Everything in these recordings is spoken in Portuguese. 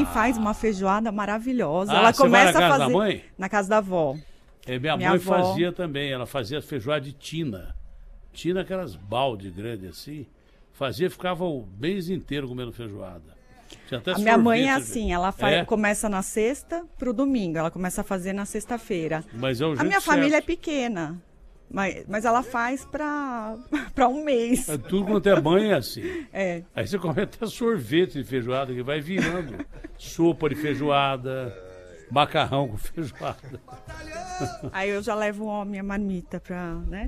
mãe faz uma feijoada maravilhosa. Ah, Ela você começa vai na a casa fazer da mãe? na casa da avó. Minha Minha mãe avó. fazia também, ela fazia feijoada de tina. Tina, aquelas balde grandes assim. Fazia, ficava o mês inteiro comendo feijoada. Tinha até A minha mãe é sorvete, assim, ela começa na sexta pro domingo, ela começa a fazer na sexta-feira. Mas é o A jeito minha família é certo. pequena, mas ela faz para um mês. É tudo quanto é mãe é assim. É. Aí você come até sorvete de feijoada, que vai virando. Sopa de feijoada, macarrão com feijoada. Aí eu já levo a minha marmita pra, né?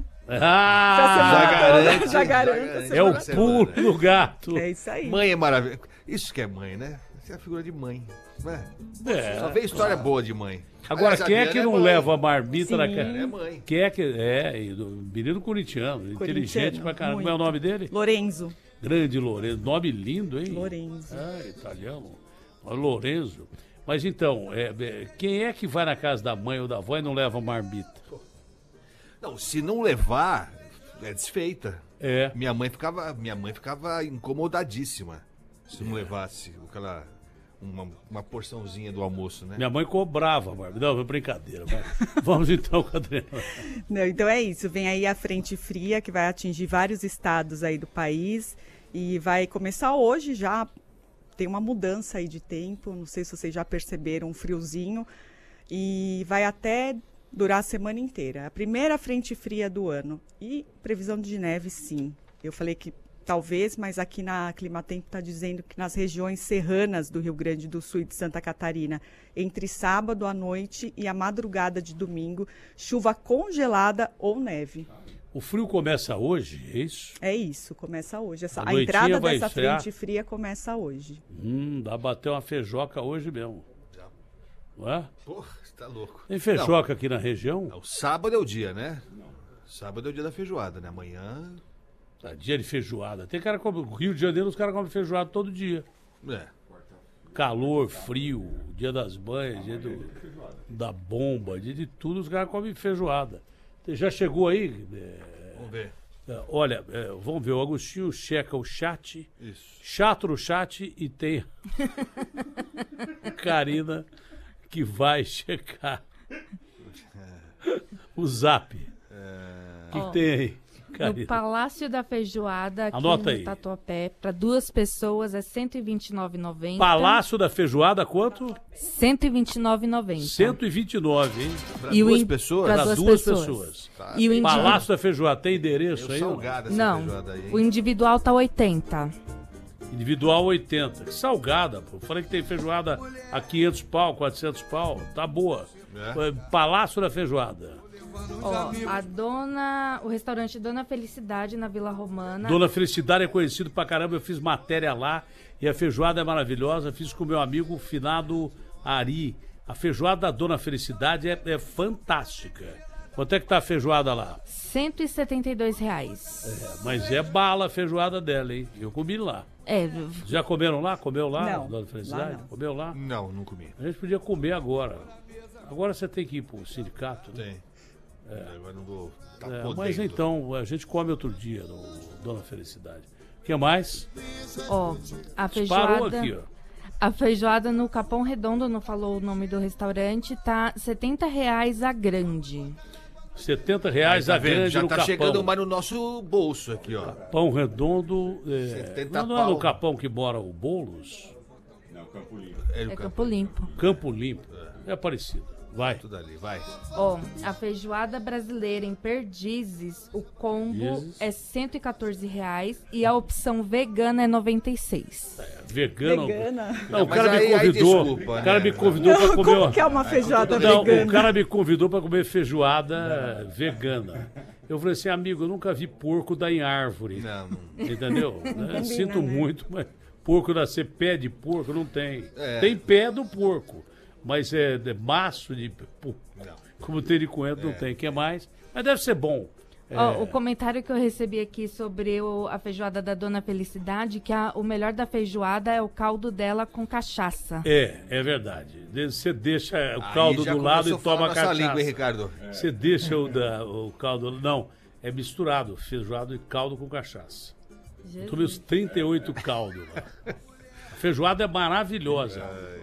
Ah! Já garanto. É o pulo do gato. É isso aí. Mãe é maravilhosa. Isso que é mãe, né? Isso é a figura de mãe. Né? É. Só vê história boa de mãe. Agora, Aliás, a quem é que Diana não mãe. leva a marmita na Sim. cara? É mãe. Quem é que. E do menino corintiano, inteligente pra caramba. Como é o nome dele? Lorenzo. Grande Lourenço. Nome lindo, hein? Lorenzo. Ah, italiano. Lorenzo. Mas então, quem é que vai na casa da mãe ou da avó e não leva marmita? Não, se não levar, é desfeita. É. Minha mãe ficava incomodadíssima se não levasse aquela uma porçãozinha do almoço, né? Minha mãe cobrava a marmita. Não, é brincadeira. Vamos então com a Adriana. Não, então é isso, vem aí a frente fria que vai atingir vários estados aí do país e vai começar hoje já, tem uma mudança aí de tempo, não sei se vocês já perceberam, um friozinho, e vai até durar a semana inteira. A primeira frente fria do ano. E previsão de neve, sim. Eu falei que talvez, mas aqui na Climatempo está dizendo que nas regiões serranas do Rio Grande do Sul e de Santa Catarina, entre sábado à noite e a madrugada de domingo, chuva congelada ou neve. O frio começa hoje, é isso? É isso, começa hoje. A A noitinha entrada vai dessa esfriar? frente fria começa hoje. Dá pra bater uma feijoca hoje mesmo. Não é? Porra, você tá louco. Tem feijoca aqui na região? Não, o sábado é o dia, né? Sábado é o dia da feijoada, né? Amanhã. Dia de feijoada. Tem cara que come. No Rio de Janeiro os caras comem feijoada todo dia. É. Calor, frio, dia das mães, dia da bomba, dia de tudo, os caras comem feijoada. Já chegou aí? Vamos ver. Olha, vamos ver, o Agostinho checa o chat. Isso. Chato no chat e tem Karina que vai checar o zap. O que tem aí, No Karina? Palácio da Feijoada, aqui Anota no aí. Tatuapé, para 2 pessoas é R$ 129,90. Palácio da Feijoada, quanto? R$ 129,90. 129, hein? Pra E o duas in- pessoas? pra Para duas duas pessoas. pessoas. Tá. E o individual. Palácio da Feijoada, tem endereço Meio aí? Não? salgada essa Não, feijoada aí, hein? o individual tá 80. Individual 80. Que salgada, pô. Falei que tem feijoada a 500 pau, 400 pau. Tá boa. Palácio da Feijoada. Ó, o restaurante Dona Felicidade na Vila Romana. Dona Felicidade é conhecido pra caramba. Eu fiz matéria lá e a feijoada é maravilhosa. Fiz com meu amigo finado Ari. A feijoada da Dona Felicidade é fantástica. Quanto é que tá a feijoada lá? R$ 172,00. Mas é bala a feijoada dela, hein? Eu comi lá. Já comeram lá? Comeu lá, Não, Dona Felicidade? lá não. Comeu lá? Não, não comi. A gente podia comer agora. Agora você tem que ir pro sindicato, né? Tem. Agora não vou. Tá Mas podendo. então, a gente come outro dia, Dona Felicidade. O que mais? Ó, a Parou feijoada. aqui, ó. A feijoada no Capão Redondo, não falou o nome do restaurante, tá R$ 70,00 a grande. R$70 Tá a vendo? grande Já no tá Capão. chegando mais no nosso bolso aqui, ó. Pão Redondo. 70 Não é no pau. Capão que mora o Boulos? É no É campo. Campo Limpo. Campo Limpo. É parecido. Vai. Tudo ali, vai. Ó, a feijoada brasileira em Perdizes, o combo Perdizes. é R$ 114,00 e a opção vegana é R$ 96. Vegano. Vegana? Não, o Mas cara me aí convidou. desculpa, O cara né? me convidou pra comer. Como que é uma feijoada Não, vegana? o cara me convidou para comer feijoada vegana. Eu falei assim, amigo, eu nunca vi porco dar em árvore. Não, não. Entendeu? Sinto né? muito, mas porco nascer pé de porco não tem. É. Tem pé do porco, mas é maço de porco. Como tem de coentro, não tem. O que mais? Mas deve ser bom. Ó, o comentário que eu recebi aqui sobre a feijoada da Dona Felicidade, que o melhor da feijoada é o caldo dela com cachaça. É verdade. Você deixa o Aí caldo já do lado começou e a falar toma nossa cachaça. língua, hein, Ricardo? Você deixa o caldo. Não, é misturado, feijoada e caldo com cachaça. Jesus. Tomei os 38 caldos lá. A feijoada é maravilhosa.